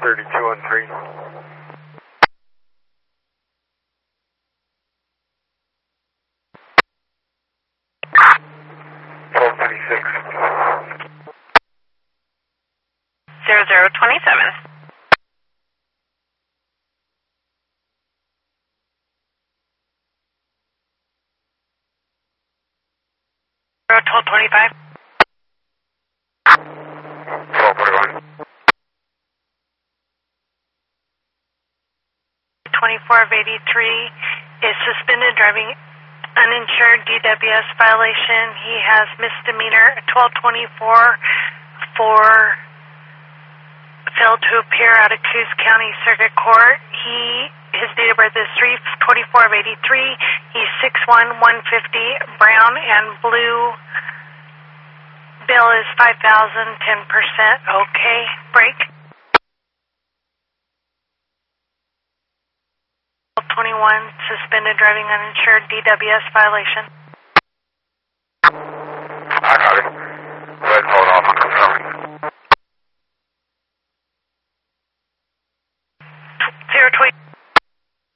32 on 3. 1226. 0027. 1225. 1241. 24 of 83 is suspended driving uninsured DWS violation. He has misdemeanor 1224 for failed to appear out of Coos County Circuit Court. His date of birth is 3/24 of 83. He's 6'1", 150, brown and blue. Bill is 5,000, 10%. Okay, break. 21, suspended driving uninsured DWS violation.